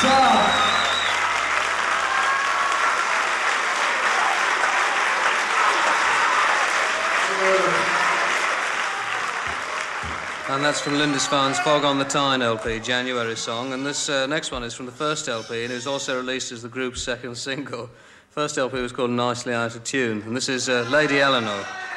Ciao. And that's from Lindisfarne's Fog on the Tyne LP, January song. And this next one is from the first LP, and it was also released as the group's second single. First LP was called Nicely Out of Tune, and this is Lady Eleanor.